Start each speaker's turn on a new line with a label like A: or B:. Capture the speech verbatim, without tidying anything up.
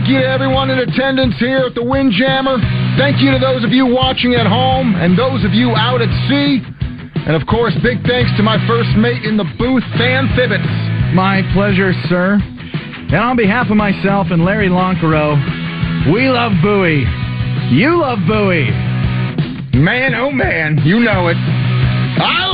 A: Thank you to everyone in attendance here at the Windjammer. Thank you to those of you watching at home and those of you out at sea. And, of course, big thanks to my first mate in the booth, Van Thibbets.
B: My pleasure, sir. And on behalf of myself and Larry Loncaro, we love Bowie. You love Bowie.
A: Man, oh man, you know it. I